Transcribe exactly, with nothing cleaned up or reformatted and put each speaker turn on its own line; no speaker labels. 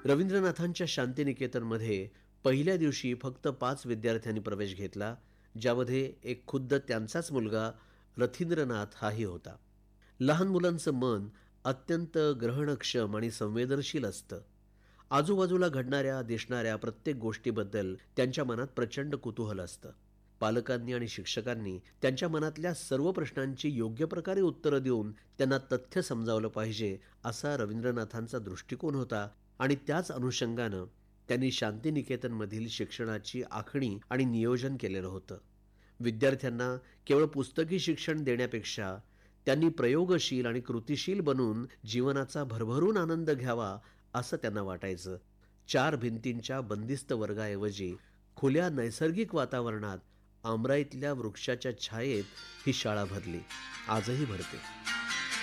रवींद्रनाथांच्या शांतिनिकेतनमध्ये पहिल्या दिवशी फक्त पाच विद्यार्थ्यांनी प्रवेश घेतला, ज्यामध्ये एक खुद्द त्यांचाच मुलगा रथींद्रनाथ हाही होता. लहान मुलांचं मन अत्यंत ग्रहणक्षम आणि संवेदनशील असतं. आजूबाजूला घडणाऱ्या दिसणाऱ्या प्रत्येक गोष्टीबद्दल त्यांच्या मनात प्रचंड कुतूहल असतं. पालकांनी आणि शिक्षकांनी त्यांच्या मनातल्या सर्व प्रश्नांची योग्य प्रकारे उत्तरं देऊन त्यांना तथ्य समजावलं पाहिजे, असा रवींद्रनाथांचा दृष्टिकोन होता आणि त्याच अनुषंगानं त्यांनी शांतिनिकेतनमधील शिक्षणाची आखणी आणि नियोजन केलेलं होतं. विद्यार्थ्यांना केवळ पुस्तकी शिक्षण देण्यापेक्षा त्यांनी प्रयोगशील आणि कृतिशील बनून जीवनाचा भरभरून आनंद घ्यावा, असं त्यांना वाटायचं. चार भिंतींच्या बंदिस्त वर्गाऐवजी खुल्या नैसर्गिक वातावरणात आमराईतल्या वृक्षाच्या छायेत ही शाळा भरली, आजही भरते.